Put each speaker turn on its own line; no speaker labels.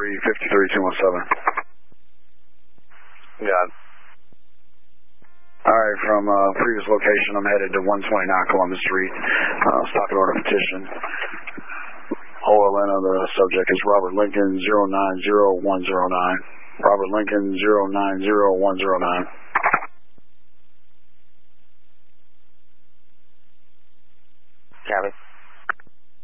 Got it.
Alright, from previous location, I'm headed to 129 Columbus Street. Stocking order petition. OLN of the subject is Robert Lincoln 090109. Robert Lincoln 090109.